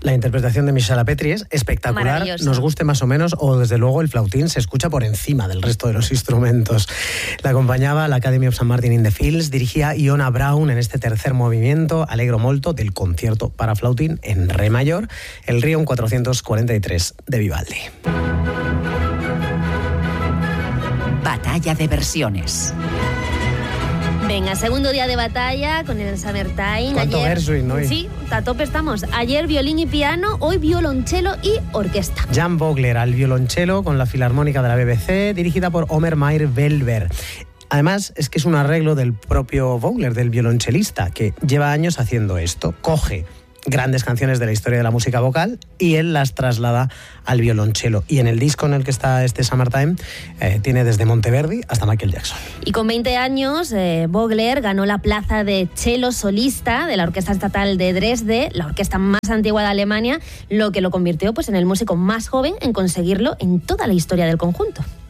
La interpretación de Michela Petri es espectacular, nos guste más o menos, o desde luego el flautín se escucha por encima del resto de los instrumentos. La acompañaba la Academy of St. Martin in the Fields, dirigía Iona Brown en este tercer movimiento, Allegro molto, del concierto para flautín en re mayor, el Requiem 443 de Vivaldi. Batalla de versiones. Venga, segundo día de batalla con el Summertime. ¿Cuánto Gershwin hoy? Sí, a tope estamos. Ayer violín y piano, hoy violonchelo y orquesta. Jan Vogler al violonchelo con la Filarmónica de la BBC, dirigida por Omer Meyer-Welber. Además, es que es un arreglo del propio Vogler, del violonchelista, que lleva años haciendo esto. Coge grandes canciones de la historia de la música vocal y él las traslada al violonchelo. Y en el disco en el que está este Summertime tiene desde Monteverdi hasta Michael Jackson. Y con 20 años, Vogler ganó la plaza de cello solista de la Orquesta Estatal de Dresde, la orquesta más antigua de Alemania, lo que lo convirtió pues, en el músico más joven en conseguirlo en toda la historia del conjunto.